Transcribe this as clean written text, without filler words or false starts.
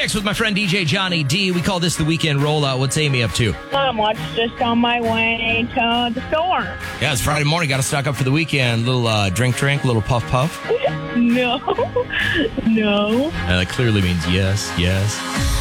Mix with my friend DJ Johnny D. We call this the weekend rollout. What's Amy up to? Not much, just on my way to the store. Yeah, it's Friday morning. Got to stock up for the weekend. Little drink, little puff. No. That clearly means yes.